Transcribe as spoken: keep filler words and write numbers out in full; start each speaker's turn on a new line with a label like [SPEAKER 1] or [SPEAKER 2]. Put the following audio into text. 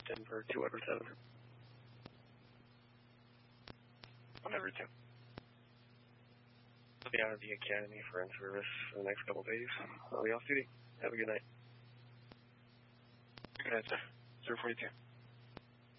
[SPEAKER 1] Denver, two Edward seven. one Edward two. I'll be out of the academy for in-service for the next couple days. I'll be off duty. Have a good night.
[SPEAKER 2] Good night, sir. zero forty-two.